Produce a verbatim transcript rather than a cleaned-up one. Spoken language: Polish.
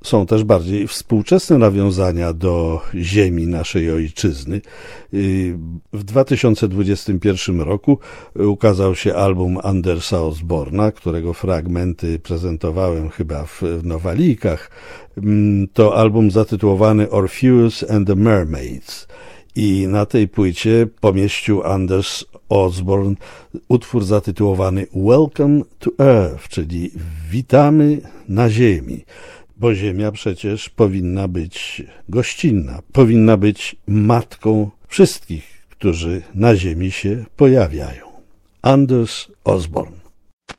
Są też bardziej współczesne nawiązania do ziemi naszej ojczyzny. W dwa tysiące dwudziestym pierwszym roku ukazał się album Andersa Osborna, którego fragmenty prezentowałem chyba w Nowalijkach. To album zatytułowany Orpheus and the Mermaids. I na tej płycie pomieścił Anders Osborn utwór zatytułowany Welcome to Earth, czyli witamy na ziemi. Bo ziemia przecież powinna być gościnna, powinna być matką wszystkich, którzy na ziemi się pojawiają. Anders Osborn.